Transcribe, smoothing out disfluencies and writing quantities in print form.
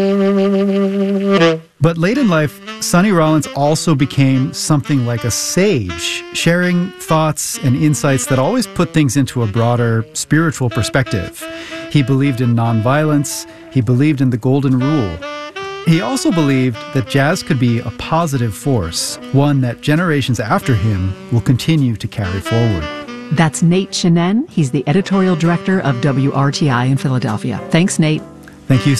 But late in life, Sonny Rollins also became something like a sage, sharing thoughts and insights that always put things into a broader spiritual perspective. He believed in nonviolence. He believed in the golden rule. He also believed that jazz could be a positive force, one that generations after him will continue to carry forward. That's Nate Chinen. He's the editorial director of WRTI in Philadelphia. Thanks, Nate. Thank you.